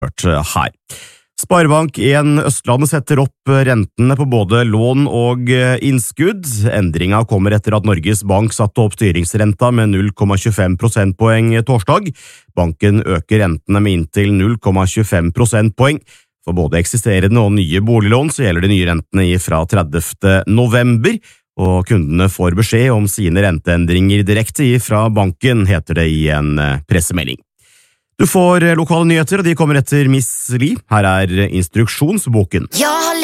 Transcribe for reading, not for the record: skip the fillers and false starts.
her. Sparebank1 Østlandet setter opp rentene på både lån og innskudd. Endringen kommer etter at Norges Bank satte opp styringsrenta med 0,25 prosentpoeng torsdag. Banken øker rentene med inntil 0,25 prosentpoeng. For både eksisterende og nye boliglån så gjelder de nye rentene fra 30. november, og kundene får beskjed om sine renteendringer direkte fra banken, heter det i en pressemelding. Du får lokale nyheter, og de kommer etter Miss Li. Her instruksjonsboken.